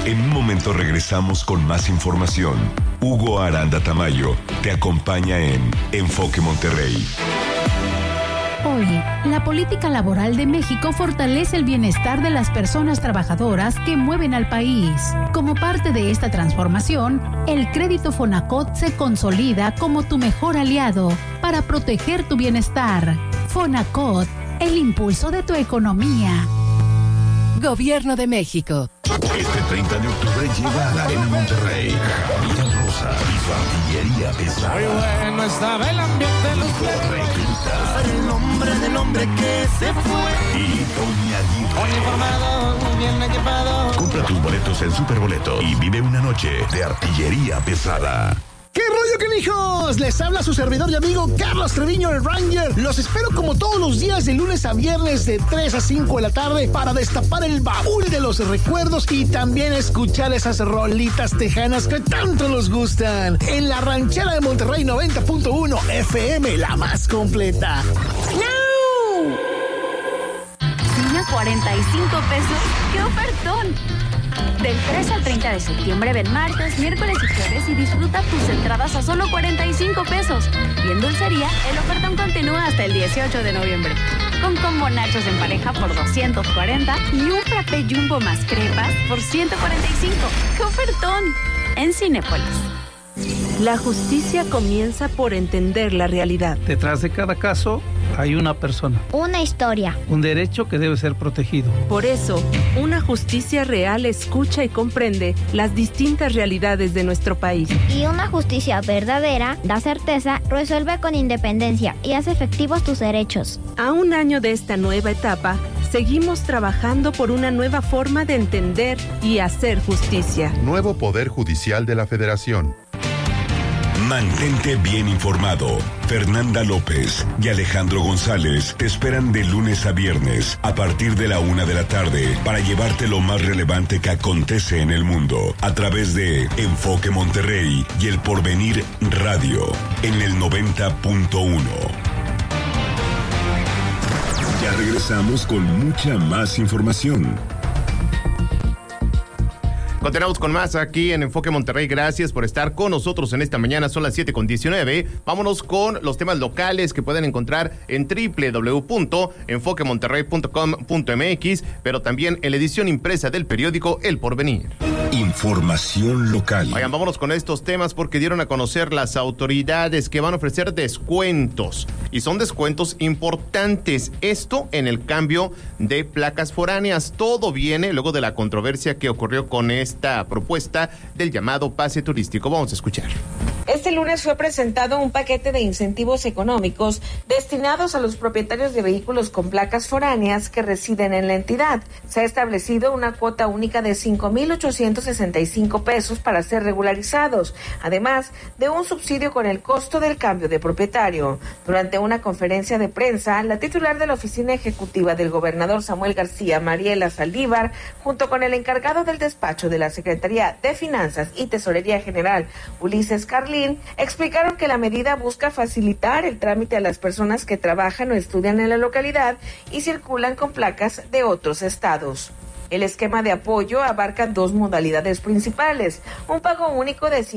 En un momento regresamos con más información. Hugo Aranda Tamayo te acompaña en Enfoque Monterrey. Hoy, la política laboral de México fortalece el bienestar de las personas trabajadoras que mueven al país. Como parte de esta transformación, el crédito Fonacot se consolida como tu mejor aliado para proteger tu bienestar. Fonacot, el impulso de tu economía. Gobierno de México. Este 30 de octubre llega a la Arena Monterrey Javier Rosa y su artillería pesada. Muy bueno estaba el ambiente, El nombre del hombre que se fue. Y Tony Aguirre. muy informado, muy bien equipado. Compra tus boletos en Superboletos y vive una noche de artillería pesada. ¿Qué rollo, canijos? Les habla su servidor y amigo Carlos Treviño, el Ranger. Los espero como todos los días de lunes a viernes de 3 a 5 de la tarde para destapar el baúl de los recuerdos y también escuchar esas rolitas tejanas que tanto nos gustan. En la ranchera de Monterrey 90.1 FM, la más completa. ¡No! Cine a 45 pesos. ¡Qué ofertón! Del 3 al 30 de septiembre ven martes, miércoles y jueves y disfruta tus entradas a solo 45 pesos. Y en dulcería, el ofertón continúa hasta el 18 de noviembre. Con combo nachos en pareja por 240 y un frappé jumbo más crepas por 145. ¡Qué ofertón! En Cinépolis. La justicia comienza por entender la realidad. Detrás de cada caso hay una persona. Una historia. Un derecho que debe ser protegido. Por eso, una justicia real escucha y comprende las distintas realidades de nuestro país. Y una justicia verdadera da certeza, resuelve con independencia y hace efectivos tus derechos. A un año de esta nueva etapa, seguimos trabajando por una nueva forma de entender y hacer justicia. Nuevo Poder Judicial de la Federación. Mantente bien informado. Fernanda López y Alejandro González te esperan de lunes a viernes a partir de la 1 de la tarde para llevarte lo más relevante que acontece en el mundo a través de Enfoque Monterrey y El Porvenir Radio en el 90.1. Ya regresamos con mucha más información. Continuamos con más aquí en Enfoque Monterrey. Gracias por estar con nosotros en esta mañana. Son las 7:19. Vámonos con los temas locales que pueden encontrar en www.enfoquemonterrey.com.mx, pero también en la edición impresa del periódico El Porvenir. Información local. Oigan, vámonos con estos temas porque dieron a conocer las autoridades que van a ofrecer descuentos. Y son descuentos importantes. Esto en el cambio de placas foráneas. Todo viene luego de la controversia que ocurrió con esta propuesta del llamado pase turístico. Vamos a escuchar. Este lunes fue presentado un paquete de incentivos económicos destinados a los propietarios de vehículos con placas foráneas que residen en la entidad. Se ha establecido una cuota única de 5,865 pesos para ser regularizados, además de un subsidio con el costo del cambio de propietario. Durante una conferencia de prensa, la titular de la oficina ejecutiva del gobernador Samuel García, Mariela Saldívar, junto con el encargado del despacho de la Secretaría de Finanzas y Tesorería General, Ulises Carlín, explicaron que la medida busca facilitar el trámite a las personas que trabajan o estudian en la localidad y circulan con placas de otros estados. El esquema de apoyo abarca dos modalidades principales: un pago único de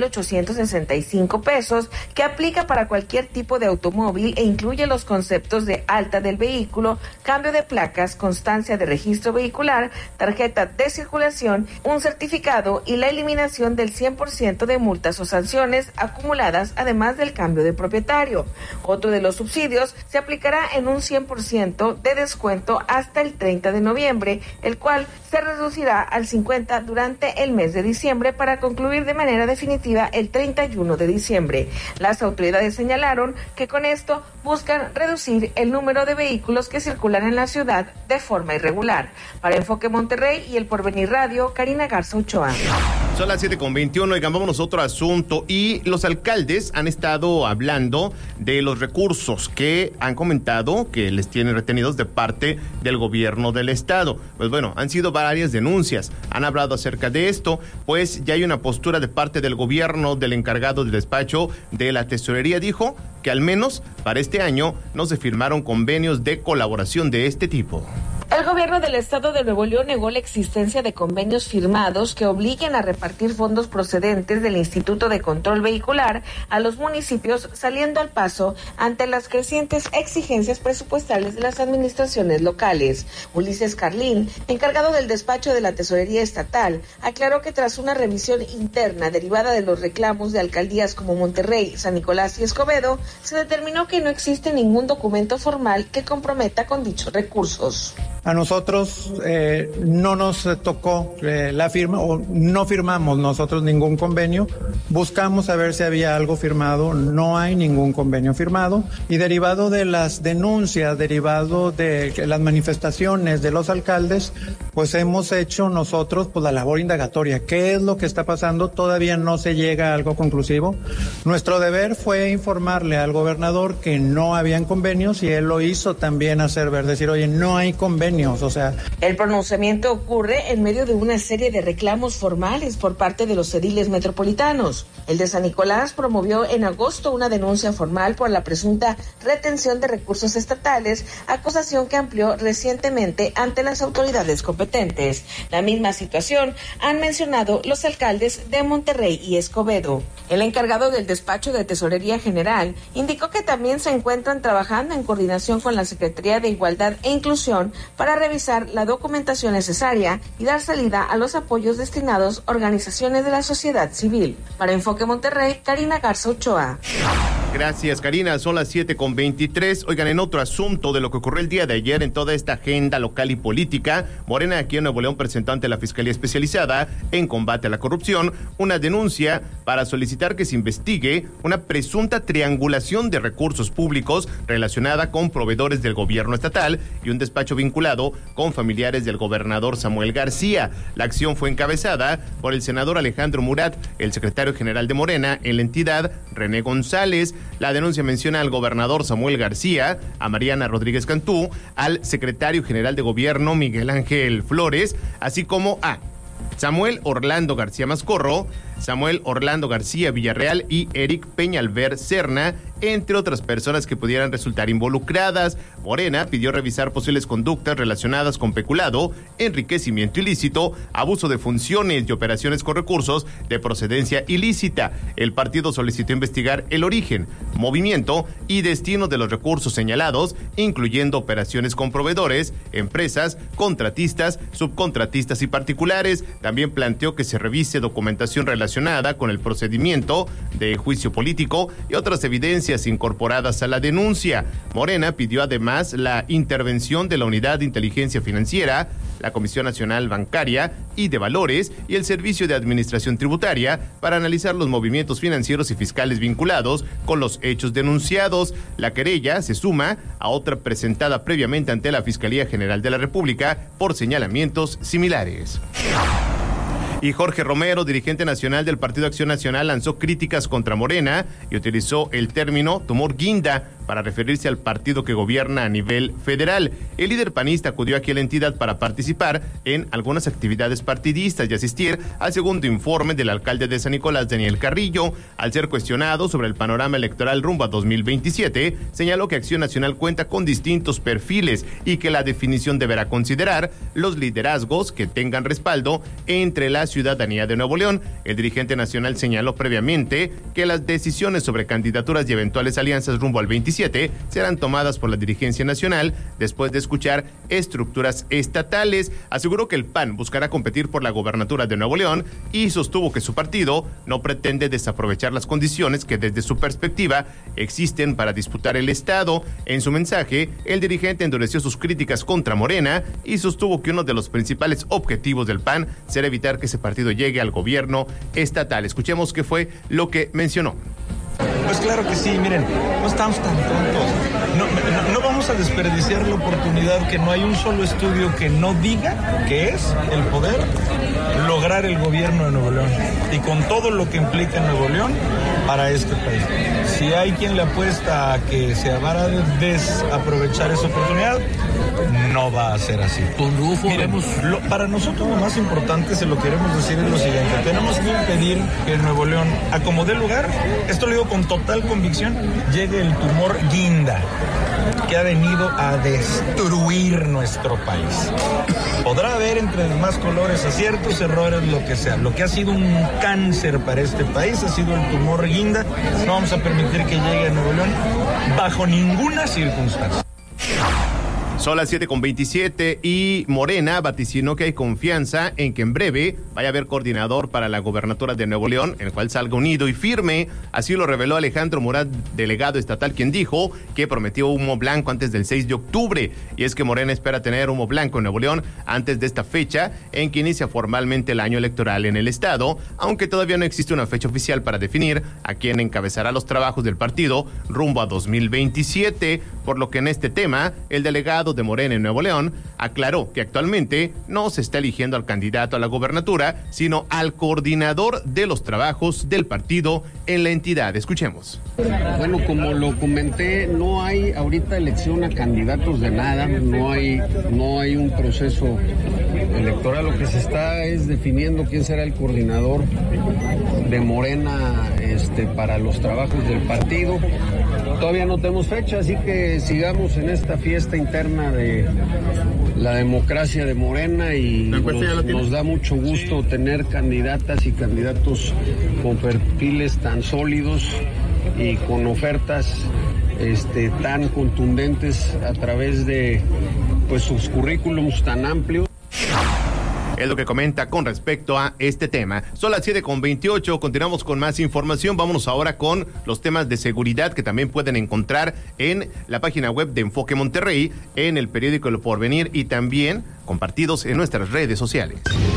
5,865 pesos que aplica para cualquier tipo de automóvil e incluye los conceptos de alta del vehículo, cambio de placas, constancia de registro vehicular, tarjeta de circulación, un certificado y la eliminación del 100% de multas o sanciones acumuladas, además del cambio de propietario. Otro de los subsidios se aplicará en un 100% de descuento hasta el 30 de noviembre, el cual se reducirá al 50% durante el mes de diciembre para concluir de manera definitiva el 31 de diciembre. Las autoridades señalaron que con esto buscan reducir el número de vehículos que circulan en la ciudad de forma irregular. Para Enfoque Monterrey y El Porvenir Radio, Karina Garza Ochoa. Son las 7:21, oigan, vámonos a otro asunto. Y los alcaldes han estado hablando de los recursos que han comentado que les tienen retenidos de parte del gobierno del estado. Pues bueno, han sido varias denuncias, han hablado acerca de esto, pues ya hay una postura de parte del gobierno, del encargado del despacho de la tesorería. Dijo que al menos para este año no se firmaron convenios de colaboración de este tipo. El El gobierno del estado de Nuevo León negó la existencia de convenios firmados que obliguen a repartir fondos procedentes del Instituto de Control Vehicular a los municipios, saliendo al paso ante las crecientes exigencias presupuestales de las administraciones locales. Ulises Carlín, encargado del despacho de la Tesorería Estatal, aclaró que tras una revisión interna derivada de los reclamos de alcaldías como Monterrey, San Nicolás y Escobedo, se determinó que no existe ningún documento formal que comprometa con dichos recursos. A nosotros no nos tocó la firma, o no firmamos nosotros ningún convenio. Buscamos saber si había algo firmado, no hay ningún convenio firmado. Y derivado de las denuncias, derivado de las manifestaciones de los alcaldes, pues hemos hecho nosotros pues la labor indagatoria. ¿Qué es lo que está pasando? Todavía no se llega a algo conclusivo. Nuestro deber fue informarle al gobernador que no habían convenios y él lo hizo también hacer ver, decir, oye, no hay convenios. O sea, el pronunciamiento ocurre en medio de una serie de reclamos formales por parte de los ediles metropolitanos. El de San Nicolás promovió en agosto una denuncia formal por la presunta retención de recursos estatales, acusación que amplió recientemente ante las autoridades competentes. La misma situación han mencionado los alcaldes de Monterrey y Escobedo. El encargado del despacho de Tesorería General indicó que también se encuentran trabajando en coordinación con la Secretaría de Igualdad e Inclusión para revisar la documentación necesaria y dar salida a los apoyos destinados a organizaciones de la sociedad civil. Para Enfoque Monterrey, Karina Garza Ochoa. Gracias, Karina. Son las 7:23. Oigan, en otro asunto de lo que ocurrió el día de ayer en toda esta agenda local y política, Morena aquí en Nuevo León presentó ante la Fiscalía Especializada en Combate a la Corrupción una denuncia para solicitar que se investigue una presunta triangulación de recursos públicos relacionada con proveedores del gobierno estatal y un despacho vinculado con familiares del gobernador Samuel García. La acción fue encabezada por el senador Alejandro Murat, el secretario general de Morena en la entidad, René González. La denuncia menciona al gobernador Samuel García, a Mariana Rodríguez Cantú, al secretario general de gobierno Miguel Ángel Flores, así como a Samuel Orlando García Mascorro, Samuel Orlando García Villarreal y Eric Peñalver Serna, entre otras personas que pudieran resultar involucradas. Morena pidió revisar posibles conductas relacionadas con peculado, enriquecimiento ilícito, abuso de funciones y operaciones con recursos de procedencia ilícita. El partido solicitó investigar el origen, movimiento y destino de los recursos señalados, incluyendo operaciones con proveedores, empresas, contratistas, subcontratistas y particulares. También planteó que se revise documentación relacionada con el procedimiento de juicio político y otras evidencias incorporadas a la denuncia. Morena pidió además la intervención de la Unidad de Inteligencia Financiera, la Comisión Nacional Bancaria y de Valores y el Servicio de Administración Tributaria para analizar los movimientos financieros y fiscales vinculados con los hechos denunciados. La querella se suma a otra presentada previamente ante la Fiscalía General de la República por señalamientos similares. Y Jorge Romero, dirigente nacional del Partido Acción Nacional, lanzó críticas contra Morena y utilizó el término tumor guinda para referirse al partido que gobierna a nivel federal. El líder panista acudió aquí a la entidad para participar en algunas actividades partidistas y asistir al segundo informe del alcalde de San Nicolás, Daniel Carrillo. Al ser cuestionado sobre el panorama electoral rumbo a 2027, señaló que Acción Nacional cuenta con distintos perfiles y que la definición deberá considerar los liderazgos que tengan respaldo entre la ciudadanía de Nuevo León. El dirigente nacional señaló previamente que las decisiones sobre candidaturas y eventuales alianzas rumbo al 27 serán tomadas por la dirigencia nacional después de escuchar estructuras estatales. Aseguró que el PAN buscará competir por la gobernatura de Nuevo León y sostuvo que su partido no pretende desaprovechar las condiciones que desde su perspectiva existen para disputar el Estado. En su mensaje, el dirigente endureció sus críticas contra Morena y sostuvo que uno de los principales objetivos del PAN será evitar que ese partido llegue al gobierno estatal. Escuchemos qué fue lo que mencionó. Pues claro que sí, miren, no estamos tan tontos. No vamos a desperdiciar la oportunidad que no hay un solo estudio que no diga que es el poder lograr el gobierno de Nuevo León y con todo lo que implica Nuevo León para este país. Si hay quien le apuesta a que se va a desaprovechar esa oportunidad, no va a ser así. Con Rufo para nosotros lo más importante, se lo queremos decir, es lo siguiente. Tenemos que impedir que en Nuevo León, a como dé lugar, esto lo digo con total convicción, llegue el tumor guinda, que ha venido a destruir nuestro país. Podrá haber entre demás colores aciertos, errores, lo que sea. Lo que ha sido un cáncer para este país ha sido el tumor guinda. No vamos a permitir que llegue a Nuevo León bajo ninguna circunstancia. Son las 7:27 y Morena vaticinó que hay confianza en que en breve vaya a haber coordinador para la gobernatura de Nuevo León, en el cual salga unido y firme. Así lo reveló Alejandro Murat, delegado estatal, quien dijo que prometió humo blanco antes del 6 de octubre. Y es que Morena espera tener humo blanco en Nuevo León antes de esta fecha, en que inicia formalmente el año electoral en el estado, aunque todavía no existe una fecha oficial para definir a quién encabezará los trabajos del partido rumbo a 2027, por lo que en este tema, el delegado de Morena en Nuevo León aclaró que actualmente no se está eligiendo al candidato a la gobernatura, sino al coordinador de los trabajos del partido en la entidad. Escuchemos. Bueno, como lo comenté, no hay ahorita elección a candidatos de nada, no hay un proceso electoral. Lo que se está es definiendo quién será el coordinador de Morena para los trabajos del partido. Todavía no tenemos fecha, así que sigamos en esta fiesta interna de la democracia de Morena y nos da mucho gusto tener candidatas y candidatos con perfiles tan sólidos y con ofertas tan contundentes a través de sus currículums tan amplios. Es lo que comenta con respecto a este tema. Son las 7:28, continuamos con más información. Vámonos ahora con los temas de seguridad que también pueden encontrar en la página web de Enfoque Monterrey, en el periódico El Porvenir y también compartidos en nuestras redes sociales.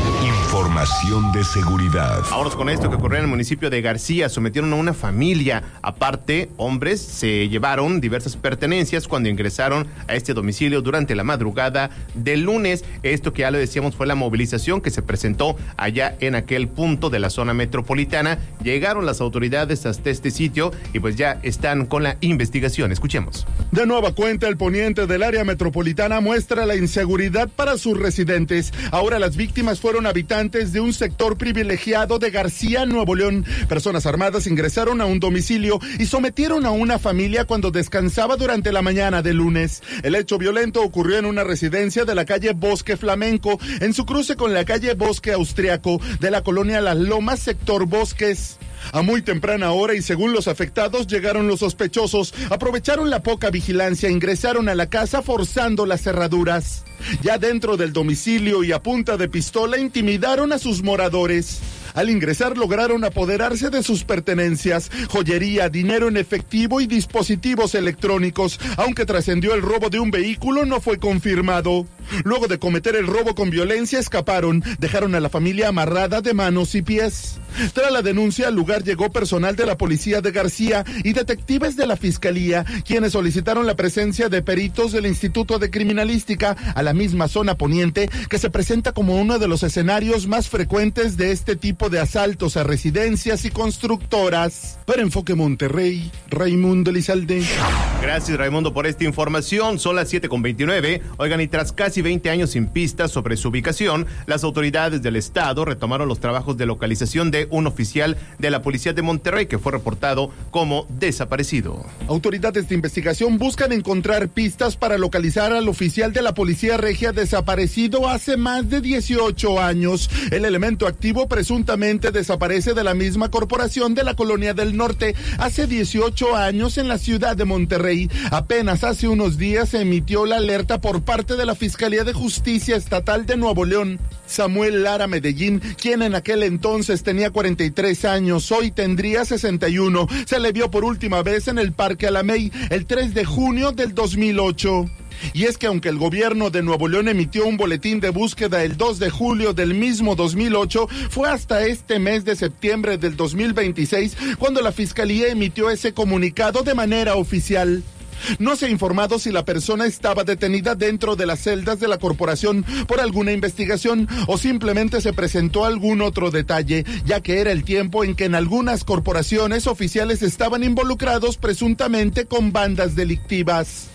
Información de seguridad. Ahora con esto que ocurrió en el municipio de García, sometieron a una familia. Aparte, hombres se llevaron diversas pertenencias cuando ingresaron a este domicilio durante la madrugada del lunes. Esto que ya lo decíamos fue la movilización que se presentó allá en aquel punto de la zona metropolitana. Llegaron las autoridades hasta este sitio y pues ya están con la investigación. Escuchemos. De nueva cuenta, el poniente del área metropolitana muestra la inseguridad para sus residentes. Ahora las víctimas fueron habitantes de un sector privilegiado de García, Nuevo León. Personas armadas ingresaron a un domicilio y sometieron a una familia cuando descansaba durante la mañana del lunes. El hecho violento ocurrió en una residencia de la calle Bosque Flamenco, en su cruce con la calle Bosque Austriaco, de la colonia Las Lomas, sector Bosques. A muy temprana hora y según los afectados llegaron los sospechosos, aprovecharon la poca vigilancia, ingresaron a la casa forzando las cerraduras. Ya dentro del domicilio y a punta de pistola intimidaron a sus moradores. Al ingresar lograron apoderarse de sus pertenencias, joyería, dinero en efectivo y dispositivos electrónicos. Aunque trascendió el robo de un vehículo, no fue confirmado. Luego de cometer el robo con violencia, escaparon, dejaron a la familia amarrada de manos y pies. Tras la denuncia, al lugar llegó personal de la policía de García y detectives de la fiscalía, quienes solicitaron la presencia de peritos del Instituto de Criminalística a la misma zona poniente, que se presenta como uno de los escenarios más frecuentes de este tipo de asaltos a residencias y constructoras. Para Enfoque Monterrey, Raimundo Elizalde. Gracias, Raimundo, por esta información. Son las 7:29. Oigan, y tras casi 20 años sin pistas sobre su ubicación, las autoridades del estado retomaron los trabajos de localización de un oficial de la policía de Monterrey que fue reportado como desaparecido. Autoridades de investigación buscan encontrar pistas para localizar al oficial de la policía regia desaparecido hace más de 18 años. El elemento activo presuntamente desaparece de la misma corporación de la Colonia del Norte hace 18 años en la ciudad de Monterrey. Apenas hace unos días se emitió la alerta por parte de la Fiscalía de Justicia Estatal de Nuevo León. Samuel Lara Medellín, quien en aquel entonces tenía 43 años, hoy tendría 61. Se le vio por última vez en el Parque Alamey el 3 de junio del 2008. Y es que aunque el gobierno de Nuevo León emitió un boletín de búsqueda el 2 de julio del mismo 2008, fue hasta este mes de septiembre del 2026 cuando la Fiscalía emitió ese comunicado de manera oficial. No se ha informado si la persona estaba detenida dentro de las celdas de la corporación por alguna investigación o simplemente se presentó algún otro detalle, ya que era el tiempo en que en algunas corporaciones oficiales estaban involucrados presuntamente con bandas delictivas.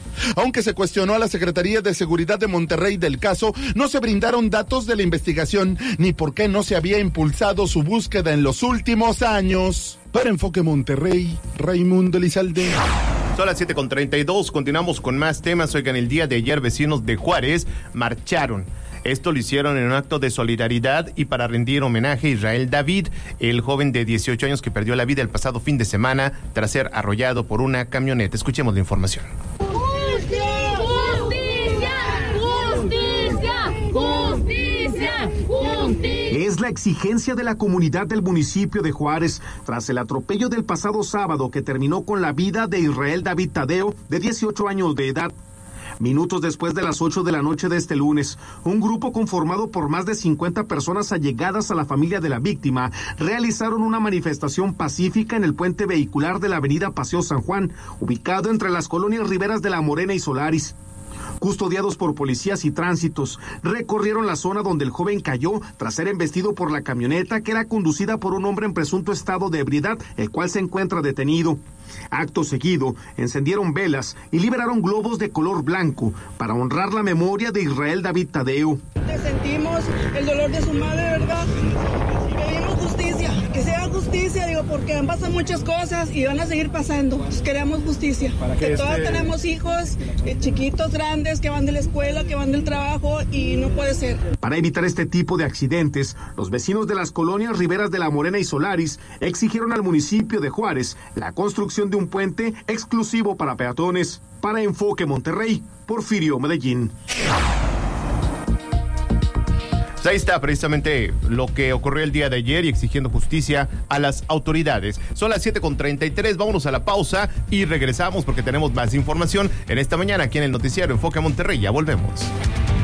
Aunque se cuestionó a la Secretaría de Seguridad de Monterrey del caso, no se brindaron datos de la investigación ni por qué no se había impulsado su búsqueda en los últimos años. Para Enfoque Monterrey, Raimundo Elizalde. Son las 7:32, continuamos con más temas. Oigan, el día de ayer vecinos de Juárez marcharon. Esto lo hicieron en un acto de solidaridad y para rendir homenaje a Israel David, el joven de 18 años que perdió la vida el pasado fin de semana tras ser arrollado por una camioneta. Escuchemos la información. Es la exigencia de la comunidad del municipio de Juárez tras el atropello del pasado sábado que terminó con la vida de Israel David Tadeo, de 18 años de edad. Minutos después de las 8 de la noche de este lunes, un grupo conformado por más de 50 personas allegadas a la familia de la víctima realizaron una manifestación pacífica en el puente vehicular de la avenida Paseo San Juan, ubicado entre las colonias Riberas de la Morena y Solaris. Custodiados por policías y tránsitos, recorrieron la zona donde el joven cayó tras ser embestido por la camioneta que era conducida por un hombre en presunto estado de ebriedad, el cual se encuentra detenido. Acto seguido, encendieron velas y liberaron globos de color blanco para honrar la memoria de Israel David Tadeo. Sentimos el dolor de su madre, ¿verdad? Pedimos justicia, que sea justicia, digo, porque han pasado muchas cosas y van a seguir pasando. Pues queremos justicia. Que todos tenemos hijos, chiquitos, grandes, que van de la escuela, que van del trabajo y no puede ser. Para evitar este tipo de accidentes, los vecinos de las colonias Riberas de la Morena y Solaris exigieron al municipio de Juárez la construcción de un puente exclusivo para peatones. Para Enfoque Monterrey, Porfirio Medellín. Pues ahí está precisamente lo que ocurrió el día de ayer y exigiendo justicia a las autoridades. Son las 7:33, vámonos a la pausa y regresamos porque tenemos más información en esta mañana aquí en el noticiario Enfoque Monterrey. Ya volvemos.